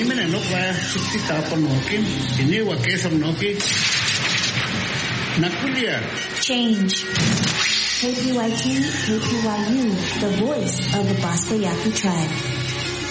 Nimena no va sukti taponokin, iniwa kesam noki. Nakulia. Change. KPYT, KPYU, the voice of the Bosco Yaqui tribe.